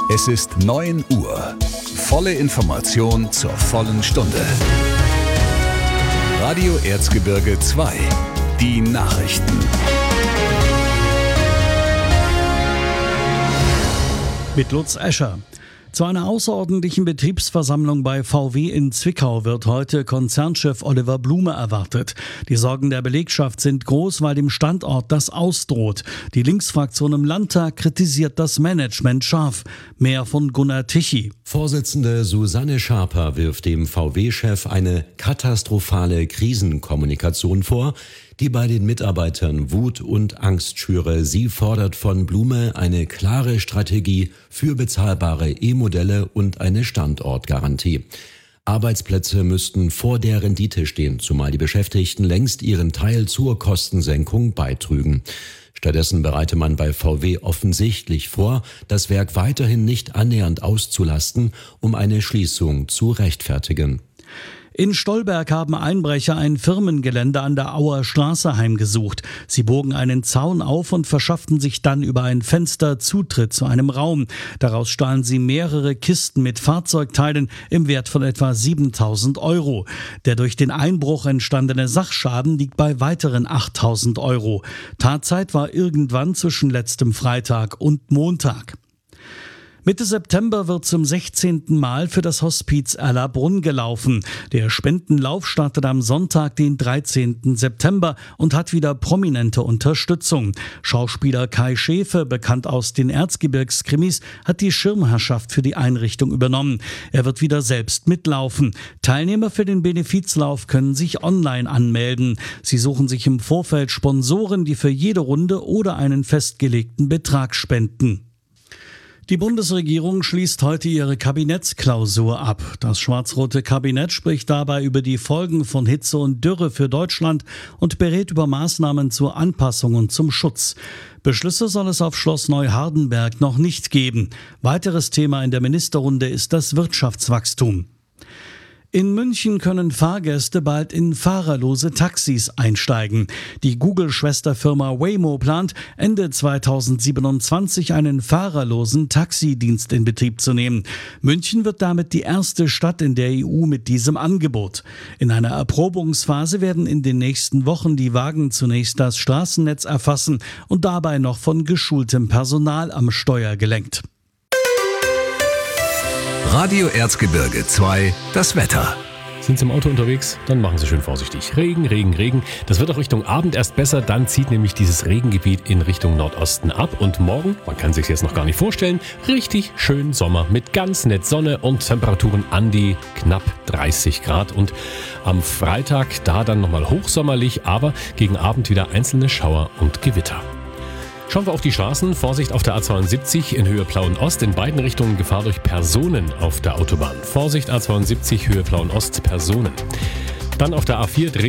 Es ist 9 Uhr. Volle Information zur vollen Stunde. Radio Erzgebirge 2. Die Nachrichten. Mit Lutz Escher. Zu einer außerordentlichen Betriebsversammlung bei VW in Zwickau wird heute Konzernchef Oliver Blume erwartet. Die Sorgen der Belegschaft sind groß, weil dem Standort das ausdroht. Die Linksfraktion im Landtag kritisiert das Management scharf. Mehr von Gunnar Tichy. Vorsitzende Susanne Schaper wirft dem VW-Chef eine katastrophale Krisenkommunikation vor, die bei den Mitarbeitern Wut und Angst schüre. Sie fordert von Blume eine klare Strategie für bezahlbare E-Modelle und eine Standortgarantie. Arbeitsplätze müssten vor der Rendite stehen, zumal die Beschäftigten längst ihren Teil zur Kostensenkung beitrügen. Stattdessen bereite man bei VW offensichtlich vor, das Werk weiterhin nicht annähernd auszulasten, um eine Schließung zu rechtfertigen. In Stolberg haben Einbrecher ein Firmengelände an der Auer Straße heimgesucht. Sie bogen einen Zaun auf und verschafften sich dann über ein Fenster Zutritt zu einem Raum. Daraus stahlen sie mehrere Kisten mit Fahrzeugteilen im Wert von etwa 7.000 Euro. Der durch den Einbruch entstandene Sachschaden liegt bei weiteren 8.000 Euro. Tatzeit war irgendwann zwischen letztem Freitag und Montag. Mitte September wird zum 16. Mal für das Hospiz Erlabrunn gelaufen. Der Spendenlauf startet am Sonntag, den 13. September und hat wieder prominente Unterstützung. Schauspieler Kai Schäfe, bekannt aus den Erzgebirgskrimis, hat die Schirmherrschaft für die Einrichtung übernommen. Er wird wieder selbst mitlaufen. Teilnehmer für den Benefizlauf können sich online anmelden. Sie suchen sich im Vorfeld Sponsoren, die für jede Runde oder einen festgelegten Betrag spenden. Die Bundesregierung schließt heute ihre Kabinettsklausur ab. Das schwarz-rote Kabinett spricht dabei über die Folgen von Hitze und Dürre für Deutschland und berät über Maßnahmen zur Anpassung und zum Schutz. Beschlüsse soll es auf Schloss Neuhardenberg noch nicht geben. Weiteres Thema in der Ministerrunde ist das Wirtschaftswachstum. In München können Fahrgäste bald in fahrerlose Taxis einsteigen. Die Google-Schwesterfirma Waymo plant, Ende 2027 einen fahrerlosen Taxidienst in Betrieb zu nehmen. München wird damit die erste Stadt in der EU mit diesem Angebot. In einer Erprobungsphase werden in den nächsten Wochen die Wagen zunächst das Straßennetz erfassen und dabei noch von geschultem Personal am Steuer gelenkt. Radio Erzgebirge 2, das Wetter. Sind Sie im Auto unterwegs? Dann machen Sie schön vorsichtig. Regen, Regen, Regen. Das wird auch Richtung Abend erst besser. Dann zieht nämlich dieses Regengebiet in Richtung Nordosten ab. Und morgen, man kann sich jetzt noch gar nicht vorstellen, richtig schön Sommer mit ganz nett Sonne und Temperaturen an die knapp 30 Grad. Und am Freitag da dann nochmal hochsommerlich, aber gegen Abend wieder einzelne Schauer und Gewitter. Schauen wir auf die Straßen. Vorsicht auf der A72 in Höhe Plauen-Ost. In beiden Richtungen Gefahr durch Personen auf der Autobahn. Vorsicht A72 Höhe Plauen-Ost, Personen. Dann auf der A4